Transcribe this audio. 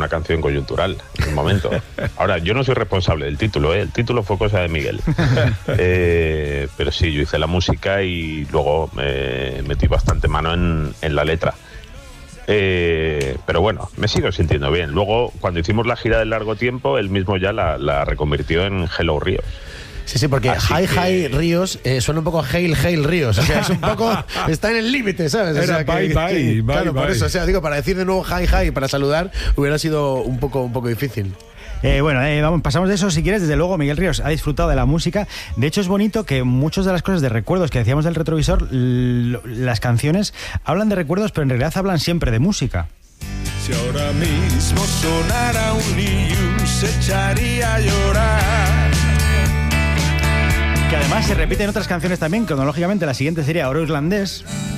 una canción coyuntural en el momento. Ahora, yo no soy responsable del título, el título fue cosa de Miguel. Pero sí, yo hice la música y luego metí bastante mano en la letra. Pero bueno, me sigo sintiendo bien. Luego, cuando hicimos la gira del largo tiempo, él mismo ya la reconvirtió en Hello Ríos. Sí, porque Hi Ríos suena un poco a Hail Ríos. O sea, es un poco. Está en el límite, ¿sabes? O sea, bye. Por eso, o sea, digo, para decir de nuevo Hi, para saludar, hubiera sido un poco difícil. Vamos, pasamos de eso. Si quieres, desde luego, Miguel Ríos ha disfrutado de la música. De hecho, es bonito que muchas de las cosas de recuerdos que decíamos del retrovisor, las canciones hablan de recuerdos, pero en realidad hablan siempre de música. Si ahora mismo sonara un Liu, se echaría a llorar. Que además se repite en otras canciones también. Cronológicamente, la siguiente sería Oro Irlandés.